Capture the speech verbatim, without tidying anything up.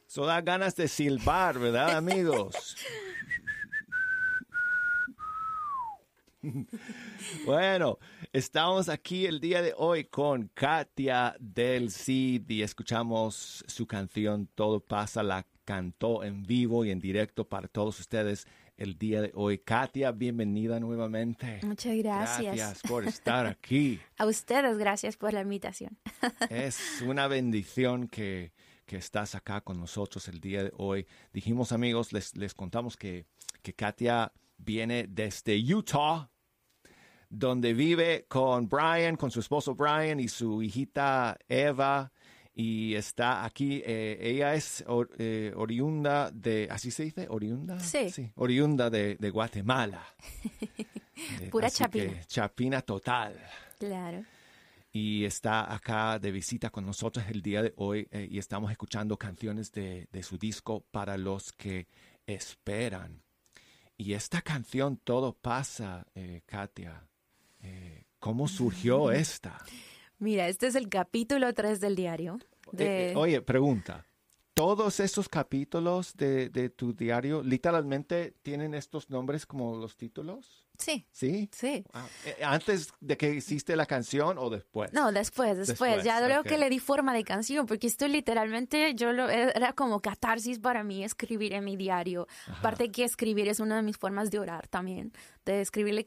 Eso da ganas de silbar, ¿verdad, amigos? Bueno, estamos aquí el día de hoy con Katia del Cid y escuchamos su canción Todo Pasa, la cantó en vivo y en directo para todos ustedes el día de hoy. Katia, bienvenida nuevamente. Muchas gracias. Gracias por estar aquí. A ustedes, gracias por la invitación. Es una bendición que, que estás acá con nosotros el día de hoy. Dijimos, amigos, les, les contamos que, que Katia viene desde Utah, donde vive con Brian, con su esposo Brian y su hijita Eva. Y está aquí, eh, ella es or, eh, oriunda de, ¿así se dice? ¿Oriunda? Sí. Sí, oriunda de, de Guatemala. Pura Así chapina. que, chapina total. Claro. Y está acá de visita con nosotros el día de hoy eh, y estamos escuchando canciones de, de su disco Para los que esperan. Y esta canción, Todo Pasa, eh, Katia, eh, ¿cómo surgió esta? Mira, este es el capítulo tres del diario. De... Eh, eh, oye, pregunta. ¿Todos esos capítulos de, de tu diario literalmente tienen estos nombres como los títulos? Sí. ¿Sí? Sí. Ah, eh, ¿antes de que hiciste la canción o después? No, después, después. Después, ya creo okay. que le di forma de canción, porque esto literalmente yo lo era como catarsis para mí escribir en mi diario. Ajá. Aparte que escribir es una de mis formas de orar también, de escribirle